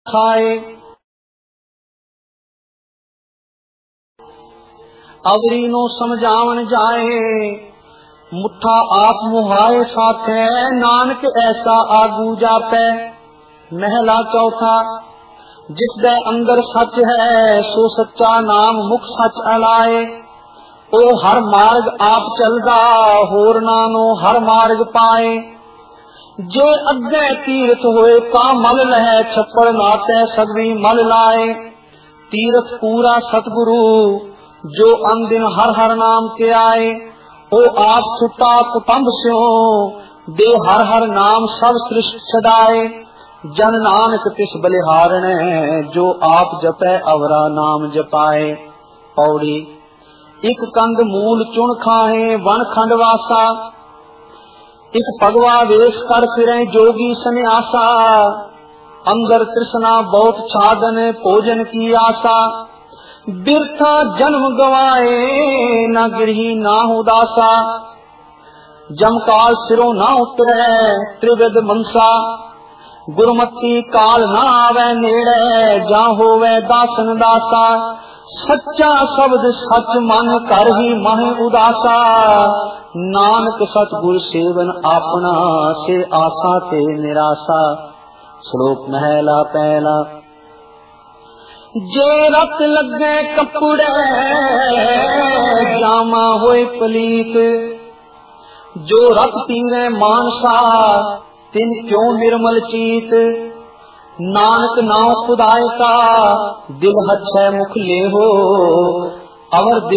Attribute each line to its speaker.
Speaker 1: खाए। अवरी नो समझावन जाए, मुठा आप मुहाए साथे, नानक ऐसा आगू जापै। महला चौथा, जिसदे अंदर सच है सो सच्चा नाम मुख सच अलाए। ओ हर मार्ग आप चलदा, होर नानो हर मार्ग पाए। जे अगे तीर्थ होए ता मल लहे, छप्पड़ नाते सगवी मल लाए। तीर्थ पूरा सतगुरु जो अनदिन हर हर नाम के आए। ओ आप छुटा कुटुंब स्यो, दे हर हर नाम सब सृष्टि छदाए। जन नानक तिस बलिहारण, जो आप जपै अवरा नाम जपाए। पौड़ी। एक कंद मूल चुन खाए वन खंड वासा, एक भगवा वेश कर फिरे जोगी सन्यासा। अंदर तृष्णा बहुत छादन, भोजन की आशा। बिरथा जन्म गवाए, न गिरही ना उदासा। जमकाल सिरों ना उतरे, त्रिविध मनसा। गुरमती काल ना आवे नेड़े, जा होवे दासन दासा। सच्चा शब्द सच मन कर ही मन उदासा। नानक सतगुर सेवन आपना, से आशा ते निराशा। श्लोक महला पहला। जे रत लगे कपड़े, जामा होए पलीत। जो रत पीवे मानसा, तिन क्यों निर्मल चीत। नानक नाव खुदाए का, दिल हच्छै मुख ले हो। अवर